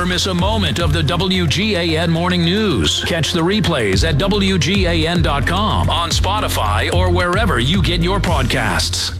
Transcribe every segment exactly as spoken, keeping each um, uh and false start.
never miss a moment of the W G A N Morning News. Catch the replays at W G A N dot com, on Spotify, or wherever you get your podcasts.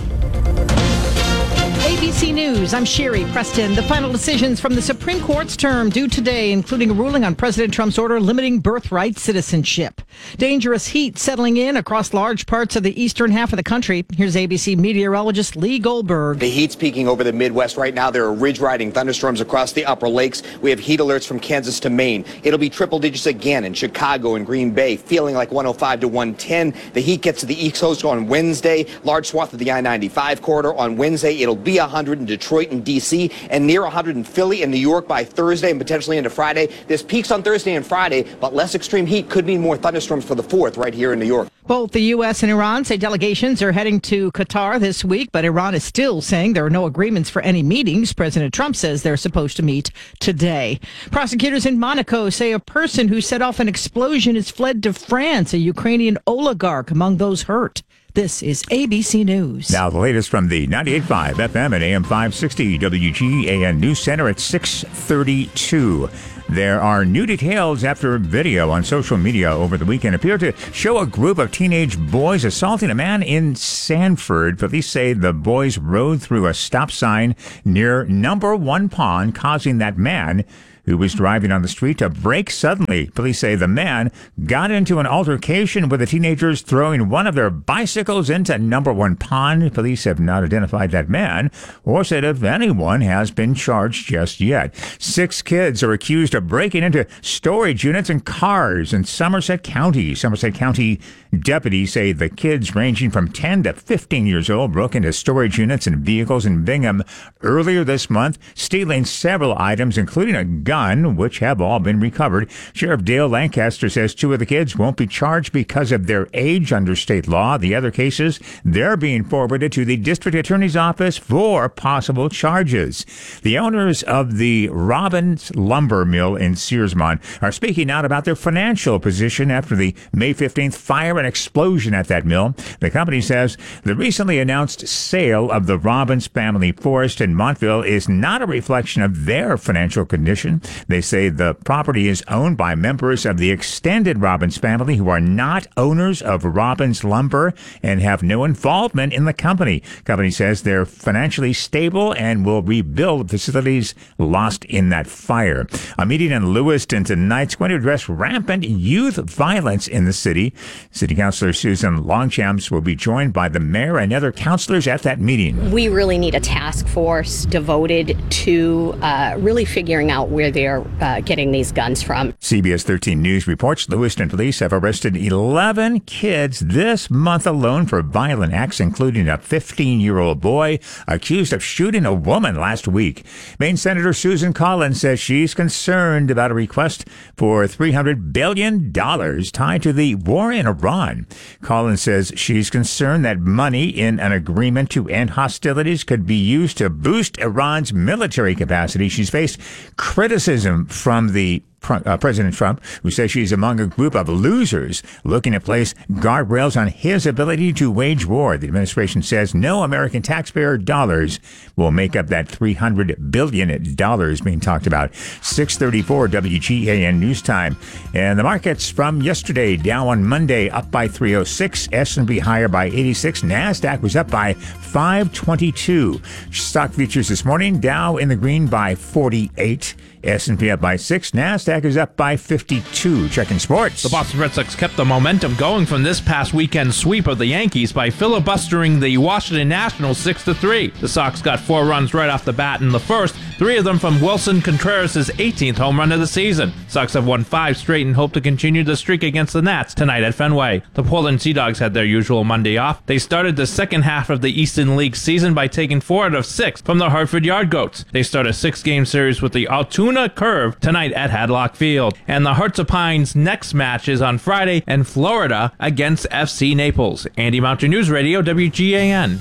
A B C News, I'm Sherry Preston. The final decisions from the Supreme Court's term due today, including a ruling on President Trump's order limiting birthright citizenship. Dangerous heat settling in across large parts of the eastern half of the country. Here's A B C meteorologist Lee Goldberg. The heat's peaking over the Midwest right now. There are ridge-riding thunderstorms across the upper lakes. We have heat alerts from Kansas to Maine. It'll be triple digits again in Chicago and Green Bay, feeling like one oh five to one ten. The heat gets to the East Coast on Wednesday. Large swath of the I ninety-five corridor on Wednesday. It'll be one hundred in Detroit and D C and near one hundred in Philly and New York by Thursday and potentially into Friday. This peaks on Thursday and Friday, but less extreme heat could mean more thunderstorms for the fourth right here in New York. Both the U S and Iran say delegations are heading to Qatar this week, but Iran is still saying there are no agreements for any meetings. President Trump says they're supposed to meet today. Prosecutors in Monaco say a person who set off an explosion has fled to France, a Ukrainian oligarch among those hurt. This is A B C News. Now the latest from the ninety-eight point five F M and A M five sixty W G A N News Center at six thirty-two. There are new details after a video on social media over the weekend appeared to show a group of teenage boys assaulting a man in Sanford. Police say the boys rode through a stop sign near Number One Pond, causing that man who was driving on the street to brake suddenly. Police say the man got into an altercation with the teenagers, throwing one of their bicycles into Number One Pond. Police have not identified that man or said if anyone has been charged just yet. Six kids are accused of breaking into storage units and cars in Somerset County. Somerset County deputies say the kids ranging from ten to fifteen years old broke into storage units and vehicles in Bingham earlier this month, stealing several items, including a gun, which have all been recovered. Sheriff Dale Lancaster says two of the kids won't be charged because of their age under state law. The other cases, they're being forwarded to the district attorney's office for possible charges. The owners of the Robbins Lumber Mill in Searsmont are speaking out about their financial position after the May fifteenth fire and explosion at that mill. The company says the recently announced sale of the Robbins family forest in Montville is not a reflection of their financial condition. They say the property is owned by members of the extended Robbins family who are not owners of Robbins Lumber and have no involvement in the company. Company says they're financially stable and will rebuild facilities lost in that fire. A meeting in Lewiston tonight is going to address rampant youth violence in the city. City Councilor Susan Longchamps will be joined by the mayor and other councilors at that meeting. We really need a task force devoted to uh, really figuring out where they're uh, getting these guns from. C B S thirteen News reports Lewiston police have arrested eleven kids this month alone for violent acts, including a fifteen-year-old boy accused of shooting a woman last week. Maine Senator Susan Collins says she's concerned about a request for three hundred billion dollars tied to the war in Iran. Collins says she's concerned that money in an agreement to end hostilities could be used to boost Iran's military capacity. She's faced criticism from the Uh, President Trump, who says she's among a group of losers looking to place guardrails on his ability to wage war. The administration says no American taxpayer dollars will make up that three hundred billion dollars being talked about. six thirty-four W G A N News Time. And the markets from yesterday, Dow on Monday up by three oh six, S and P higher by eighty-six, NASDAQ was up by five twenty-two. Stock futures this morning, Dow in the green by forty-eight, S and P up by six, NASDAQ is up by fifty-two. Checking sports. The Boston Red Sox kept the momentum going from this past weekend's sweep of the Yankees by filibustering the Washington Nationals six to three. The Sox got four runs right off the bat in the first, three of them from Wilson Contreras' eighteenth home run of the season. Sox have won five straight and hope to continue the streak against the Nats tonight at Fenway. The Portland Sea Dogs had their usual Monday off. They started the second half of the Eastern League season by taking four out of six from the Hartford Yard Goats. They start a six-game series with the Altoona Curve tonight at Hadlock Field. And the Hearts of Pine's next match is on Friday in Florida against F C Naples. Andy Mountain News Radio, W G A N.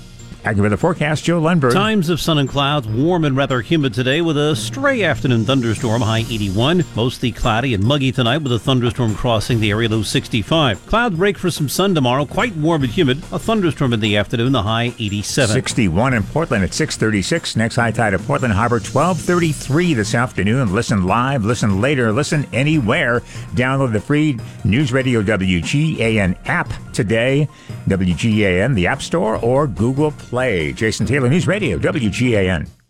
AccuWeather forecast, Joe Lundberg. Times of sun and clouds, warm and rather humid today with a stray afternoon thunderstorm, high eighty-one. Mostly cloudy and muggy tonight with a thunderstorm crossing the area, low sixty-five. Clouds break for some sun tomorrow, quite warm and humid. A thunderstorm in the afternoon, the high eighty-seven. sixty-one in Portland at six thirty-six. Next high tide at Portland Harbor, twelve thirty-three this afternoon. Listen live, listen later, listen anywhere. Download the free News Radio W G A N app today. W G A N, the App Store, or Google Play. Jason Taylor, News Radio, W G A N.